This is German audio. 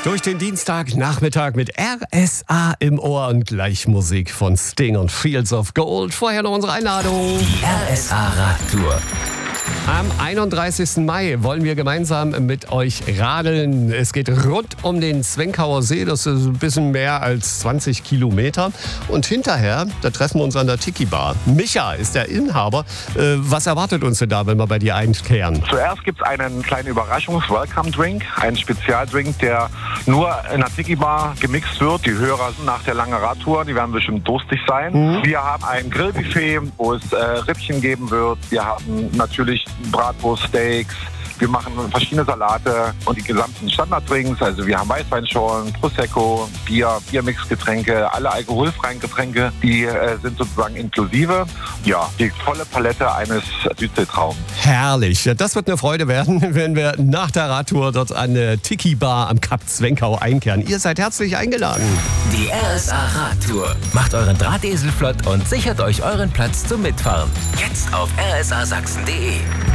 Durch den Dienstagnachmittag mit RSA im Ohr und gleich Musik von Sting und Fields of Gold. Vorher noch unsere Einladung. RSA Radtour. Am 31. Mai wollen wir gemeinsam mit euch radeln. Es geht rund um den Zwenkauer See. Das ist ein bisschen mehr als 20 Kilometer. Und hinterher, da treffen wir uns an der Tiki Bar. Micha ist der Inhaber. Was erwartet uns denn da, wenn wir bei dir einkehren? Zuerst gibt es einen kleinen Überraschungs-Welcome-Drink. Einen Spezialdrink, der nur in der Tiki Bar gemixt wird. Die Hörer nach der langen Radtour, die werden bestimmt durstig sein. Wir haben ein Grillbuffet, wo es Rippchen geben wird. Wir haben natürlich Bratwurst, Steaks. Wir machen verschiedene Salate und die gesamten Standarddrinks. Also wir haben Weißweinschorlen, Prosecco, Bier, Biermixgetränke, alle alkoholfreien Getränke, die sind sozusagen inklusive. Ja, die volle Palette eines Südseetraums. Herrlich. Das wird eine Freude werden, wenn wir nach der Radtour dort an der Tiki Bar am Kap Zwenkau einkehren. Ihr seid herzlich eingeladen. Die RSA Radtour. Macht euren Drahtesel flott und sichert euch euren Platz zum Mitfahren. Jetzt auf rsasachsen.de.